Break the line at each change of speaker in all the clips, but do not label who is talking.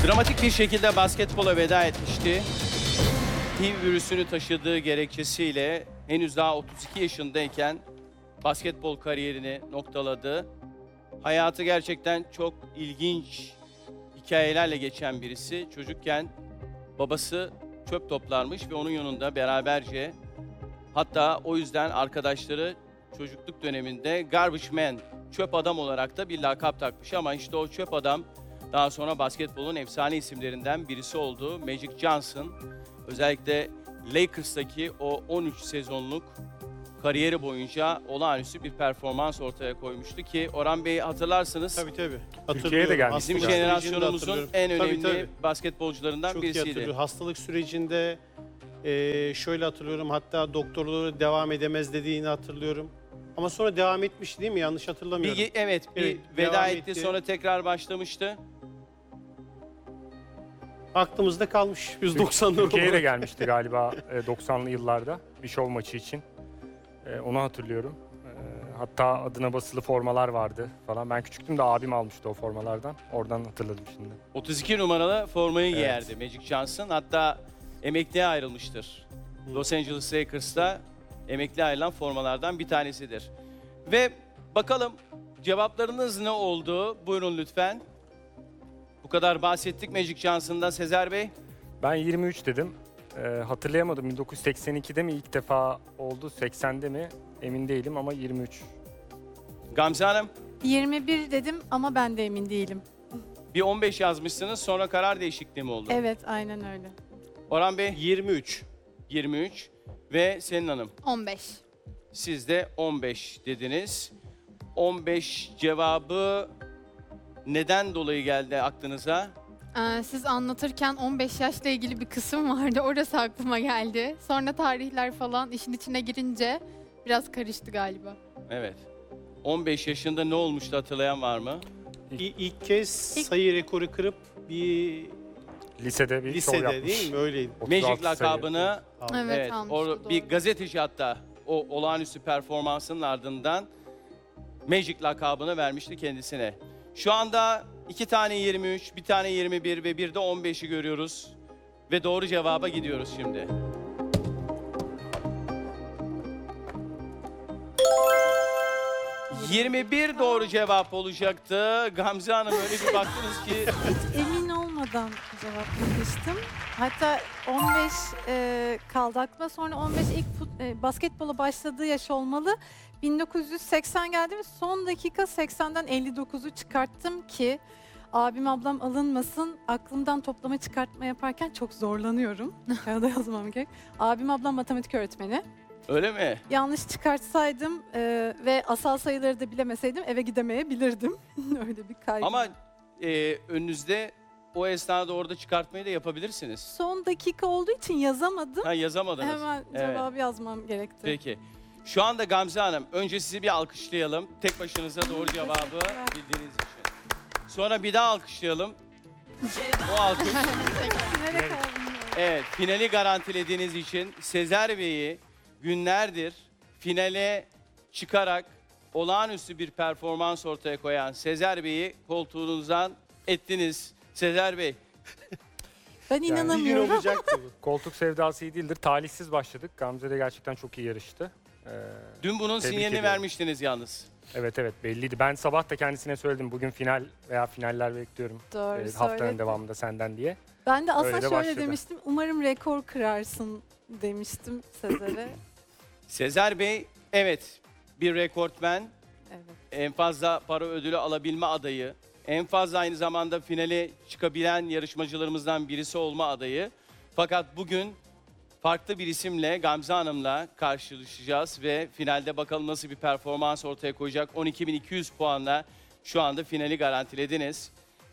Dramatik bir şekilde basketbola veda etmişti. HIV virüsünü taşıdığı gerekçesiyle henüz daha 32 yaşındayken basketbol kariyerini noktaladı. Hayatı gerçekten çok ilginç hikayelerle geçen birisi. Çocukken babası çöp toplarmış ve onun yanında beraberce, hatta o yüzden arkadaşları çocukluk döneminde Garbage Man, çöp adam olarak da bir lakap takmış. Ama işte o çöp adam daha sonra basketbolun efsane isimlerinden birisi oldu. Magic Johnson, özellikle Lakers'taki o 13 sezonluk kariyeri boyunca olağanüstü bir performans ortaya koymuştu ki Orhan Bey hatırlarsınız.
Tabii.
Türkiye'ye de gelmiş.
Bizim
Hastalık
jenerasyonumuzun en önemli
Tabii.
basketbolcularından
Çok iyi
birisiydi.
hatırlıyorum. Hastalık sürecinde şöyle hatırlıyorum. Hatta doktorları devam edemez dediğini hatırlıyorum. Ama sonra devam etmiş değil mi? Yanlış hatırlamıyorum.
Evet,
Evet,
veda
devam
etti,
etti.
sonra tekrar başlamıştı.
Aklımızda kalmış 190'lı
Türkiye'ye de
olarak.
gelmişti galiba 90'lı yıllarda bir şov maçı için. Onu hatırlıyorum. Hatta adına basılı formalar vardı falan. Ben küçüktüm de abim almıştı o formalardan. Oradan hatırladım şimdi.
32 numaralı formayı
Evet.
giyerdi Magic Johnson. Hatta emekliye ayrılmıştır. Los Angeles Lakers'ta emekli ayrılan formalardan bir tanesidir. Ve bakalım cevaplarınız ne oldu? Buyurun lütfen. Bu kadar bahsettik Magic Johnson'dan Sezer Bey.
Ben 23 dedim. Hatırlayamadım 1982'de mi ilk defa oldu, 80'de mi emin değilim ama 23.
Gamze Hanım,
21 dedim ama ben de emin değilim.
bir 15 yazmışsınız, sonra karar değişikliği mi oldu?
Evet, aynen öyle.
Orhan Bey
23.
23 ve Selin Hanım
15.
siz de 15 dediniz. 15 cevabı neden dolayı geldi aklınıza?
Siz anlatırken 15 yaşla ilgili bir kısım vardı. Orası aklıma geldi. Sonra tarihler falan işin içine girince biraz karıştı galiba.
Evet. 15 yaşında ne olmuştu hatırlayan var mı?
İlk kez sayı rekoru kırıp bir
Lisede bir şov
lisede
yapmış.
değil mi? Öyleydi.
36
Magic
sayı.
lakabını
Evet, almıştı,
o bir
doğru.
gazeteci hatta o olağanüstü performansının ardından Magic lakabını vermişti kendisine. Şu anda 2 tane 23, bir tane 21 ve bir de 15'i görüyoruz. Ve doğru cevaba gidiyoruz şimdi. ...21 doğru cevap olacaktı. Gamze Hanım öyle bir baktınız ki...
Emin olmadan cevaplamıştım. Hatta 15 kaldı aklıma. Sonra 15 ilk basketbola başladığı yaş olmalı. 1980 geldi ve son dakika 80'den 59'u çıkarttım ki abim ablam alınmasın. Aklımdan toplama çıkartma yaparken çok zorlanıyorum. Kağıda yazmam gerek. Abim ablam matematik öğretmeni.
Öyle mi?
Yanlış çıkartsaydım ve asal sayıları da bilemeseydim eve gidemeyebilirdim. Öyle bir kaygı.
Ama önünüzde o esnada orada çıkartmayı da yapabilirsiniz.
Son dakika olduğu için yazamadım.
Ha, yazamadınız.
Hemen
Evet.
cevabı yazmam gerekti.
Peki. Şu anda Gamze Hanım, önce sizi bir alkışlayalım. Tek başınıza doğru cevabı
Teşekkürler.
bildiğiniz için. Sonra bir daha alkışlayalım. O alkış.
Nereye kaldım?
Evet, finali garantilediğiniz için Sezer Bey'i günlerdir finale çıkarak olağanüstü bir performans ortaya koyan Sezer Bey'i koltuğunuzdan ettiniz. Sezer Bey,
Ben
Bir gün
inanamıyorum.
olacaktı bu.
Koltuk sevdası iyi değildir. Talihsiz başladık. Gamze de gerçekten çok iyi yarıştı.
dün bunun
Tebrik
sinyalini
ediyorum.
vermiştiniz yalnız.
Evet belliydi. Ben sabah da kendisine söyledim. Bugün final veya finaller bekliyorum.
Doğru
Haftanın
söyledin.
devamında senden diye.
Ben de aslında
Öyle de
şöyle
başladı.
demiştim. Umarım rekor kırarsın demiştim Sezer'e.
Sezer Bey, evet bir rekortmen,
Evet.
en fazla para ödülü alabilme adayı, en fazla aynı zamanda finale çıkabilen yarışmacılarımızdan birisi olma adayı. Fakat bugün farklı bir isimle Gamze Hanım'la karşılaşacağız ve finalde bakalım nasıl bir performans ortaya koyacak. 12.200 puanla şu anda finali garantilediniz.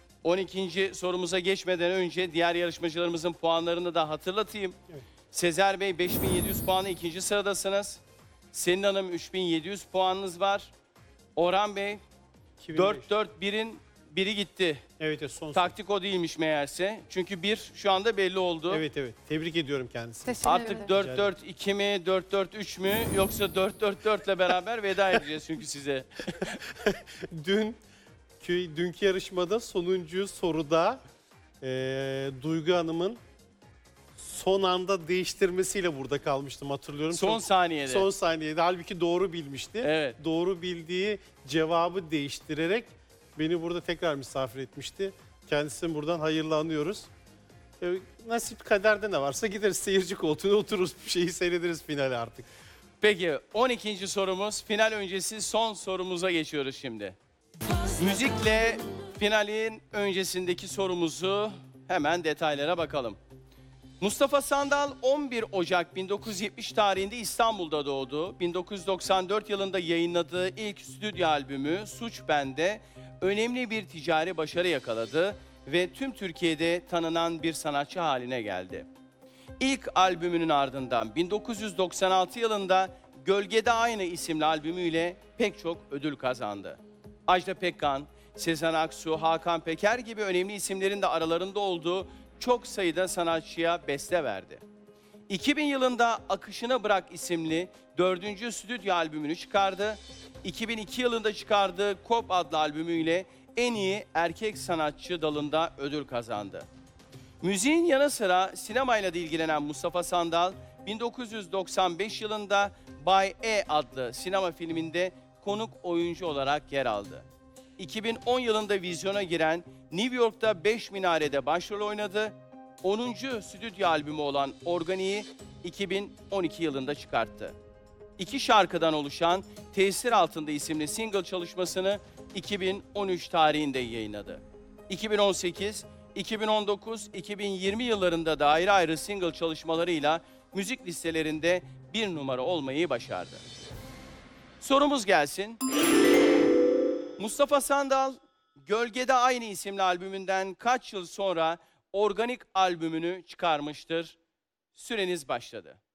12. sorumuza geçmeden önce diğer yarışmacılarımızın puanlarını da hatırlatayım.
Evet.
Sezer Bey 5.700 puanla 2. sıradasınız. Selin Hanım 3.700 puanınız var. Orhan Bey
2005.
4-4-1'in biri gitti.
Evet, son.
Taktik o değilmiş meğerse. Çünkü bir şu anda belli oldu.
Evet. Tebrik ediyorum kendisini.
Teşekkür
Artık
ederim.
4-4-2 mi, 4-4-3 mü yoksa 4-4-4 ile beraber veda edeceğiz çünkü size.
Dünkü yarışmada sonuncu soruda Duygu Hanım'ın son anda değiştirmesiyle burada kalmıştım, hatırlıyorum.
Son
Çok-
saniyede.
Son saniyede. Halbuki doğru bilmişti.
Evet.
Doğru bildiği cevabı değiştirerek beni burada tekrar misafir etmişti. Kendisine buradan hayırlı anıyoruz. Nasip kaderde ne varsa gideriz seyirci koltuğuna otururuz. Bir şeyi seyrederiz finali artık.
Peki 12. sorumuz, final öncesi son sorumuza geçiyoruz şimdi. Müzikle finalin öncesindeki sorumuzu hemen detaylara bakalım. Mustafa Sandal 11 Ocak 1970 tarihinde İstanbul'da doğdu. 1994 yılında yayınladığı ilk stüdyo albümü Suç Bende önemli bir ticari başarı yakaladı ve tüm Türkiye'de tanınan bir sanatçı haline geldi. İlk albümünün ardından 1996 yılında Gölgede Aynı isimli albümüyle pek çok ödül kazandı. Ajda Pekkan, Sezen Aksu, Hakan Peker gibi önemli isimlerin de aralarında olduğu çok sayıda sanatçıya beste verdi. 2000 yılında Akışına Bırak isimli 4. stüdyo albümünü çıkardı. 2002 yılında çıkardığı Kop adlı albümüyle en iyi erkek sanatçı dalında ödül kazandı. Müziğin yanı sıra sinemayla da ilgilenen Mustafa Sandal, 1995 yılında Bay E adlı sinema filminde konuk oyuncu olarak yer aldı. 2010 yılında vizyona giren New York'ta 5 Minare'de başrol oynadı. 10. stüdyo albümü olan Organi'yi 2012 yılında çıkarttı. 2 şarkıdan oluşan Tesir Altında isimli single çalışmasını 2013 tarihinde yayınladı. 2018, 2019, 2020 yıllarında da ayrı ayrı single çalışmalarıyla müzik listelerinde bir numara olmayı başardı. Sorumuz gelsin. Mustafa Sandal, Gölgede Aynı isimli albümünden kaç yıl sonra Organik albümünü çıkarmıştır? Süreniz başladı.